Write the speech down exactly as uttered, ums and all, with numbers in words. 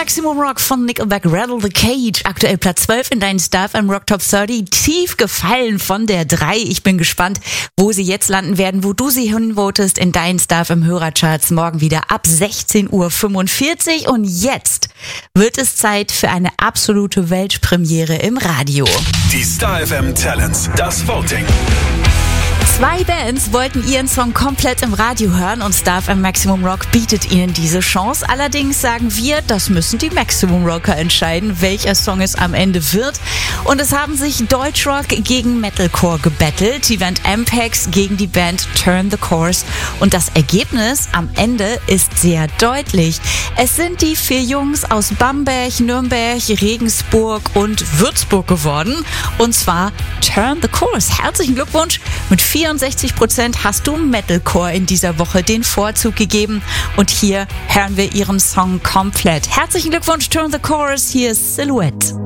Maximum Rock von Nickelback, Rattle the Cage. Aktuell Platz zwölf in deinen Star F M Rock Top dreißig. Tief gefallen von der drei. Ich bin gespannt, wo sie jetzt landen werden, wo du sie hinvotest in deinen Star F M Hörercharts. Morgen wieder ab sechzehn Uhr fünfundvierzig. Und jetzt wird es Zeit für eine absolute Weltpremiere im Radio. Die Star F M Talents, das Voting. Zwei Bands wollten ihren Song komplett im Radio hören und Star F M Maximum Rock bietet ihnen diese Chance. Allerdings sagen wir, das müssen die Maximum Rocker entscheiden, welcher Song es am Ende wird. Und es haben sich Deutschrock gegen Metalcore gebettelt, die Band Ampex gegen die Band Turn the Course. Und das Ergebnis am Ende ist sehr deutlich. Es sind die vier Jungs aus Bamberg, Nürnberg, Regensburg und Würzburg geworden. Und zwar Turn the Course. Herzlichen Glückwunsch. Mit vierundsechzig Prozent hast du Metalcore in dieser Woche den Vorzug gegeben. Und hier hören wir ihren Song komplett. Herzlichen Glückwunsch, Turn the Chorus. Hier ist Silhouette.